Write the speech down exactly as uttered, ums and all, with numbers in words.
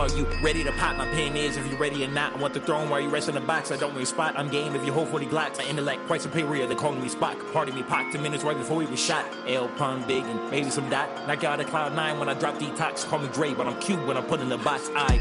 Are you ready to pop? My pen is if you're ready or not. I want the throne while you rest in the box. I don't really spot. I'm game if you hold forty glocks. My intellect quite superior. They're calling me Spock. Pardon me, Pac. Ten minutes right before we was shot. L, Pun, Big, and maybe some dot. Knock out a cloud nine when I drop detox. Call me Dre, but I'm cute when I put in the box. I